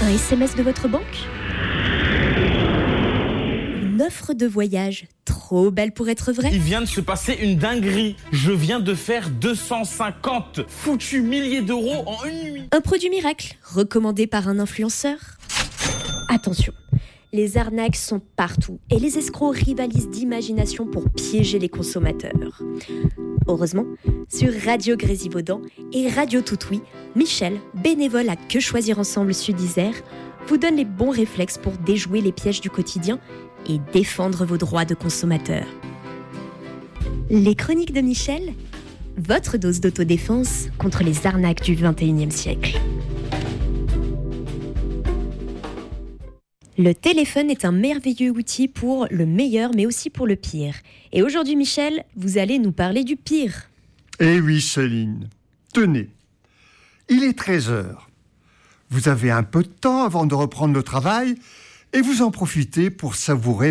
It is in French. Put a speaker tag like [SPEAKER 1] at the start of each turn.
[SPEAKER 1] Un SMS de votre banque ? Une offre de voyage trop belle pour être vraie ?
[SPEAKER 2] Il vient de se passer une dinguerie. Je viens de faire 250 foutus milliers d'euros en une nuit.
[SPEAKER 1] Un produit miracle, recommandé par un influenceur ? Attention, les arnaques sont partout et les escrocs rivalisent d'imagination pour piéger les consommateurs. Heureusement, sur Radio Grésivaudan et Radio Toutoui, Michel, bénévole à Que Choisir Ensemble Sud-Isère, vous donne les bons réflexes pour déjouer les pièges du quotidien et défendre vos droits de consommateur. Les chroniques de Michel, votre dose d'autodéfense contre les arnaques du 21e siècle. Le téléphone est un merveilleux outil pour le meilleur, mais aussi pour le pire. Et aujourd'hui, Michel, vous allez nous parler du pire.
[SPEAKER 3] Eh oui, Céline. Tenez, il est 13h. Vous avez un peu de temps avant de reprendre le travail et vous en profitez pour savourer